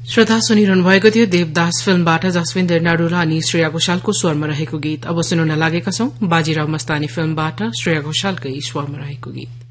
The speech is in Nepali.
श्रोता सुनिरहनु भएको थियो देवदास फिल्मबाट जसविन्दर नाडुला अनि श्रेया घोषालको स्वरमा रहेको गीत। अब सुन्न लागेका छौं बाजीराव मस्तानी फिल्मबाट श्रेया घोषालकै स्वरमा रहेको गीत।